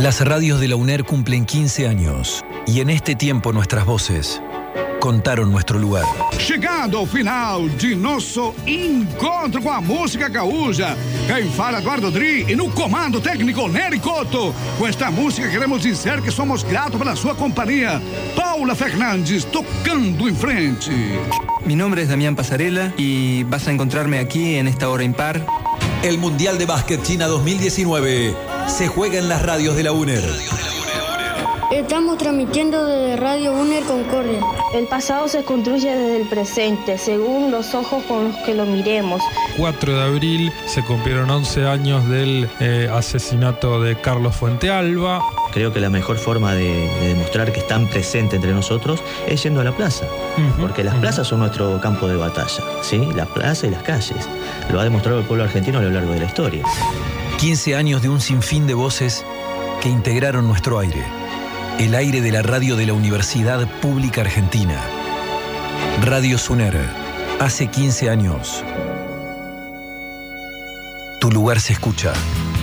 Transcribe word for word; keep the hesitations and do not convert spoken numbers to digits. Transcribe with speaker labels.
Speaker 1: Las radios de la UNER cumplen quince años y en este tiempo nuestras voces contaron nuestro lugar.
Speaker 2: Chegando ao final de nosso encontro com a música gaúcha. Quem fala, Eduardo Dri, e no comando técnico, Nery Couto. Com esta música queremos dizer que somos gratos pela sua companhia. Paula Fernandes, tocando em frente.
Speaker 3: Mi nombre es Damián Pasarela y vas a encontrarme aquí en esta hora impar.
Speaker 4: El Mundial de Básquet China dos mil diecinueve se juega en las radios de la UNER.
Speaker 5: Estamos transmitiendo desde Radio UNER Concordia.
Speaker 6: El pasado se construye desde el presente, según los ojos con los que lo miremos.
Speaker 7: cuatro de abril se cumplieron once años del eh, asesinato de Carlos Fuentealba.
Speaker 8: Creo que la mejor forma de, de demostrar que están presentes entre nosotros es yendo a la plaza. Uh-huh. Porque las plazas son nuestro campo de batalla, ¿sí? La plaza y las calles. Lo ha demostrado el pueblo argentino a lo largo de la historia.
Speaker 1: quince años de un sinfín de voces que integraron nuestro aire. El aire de la radio de la Universidad Pública Argentina. Radio UNER. Hace quince años. Tu lugar se escucha.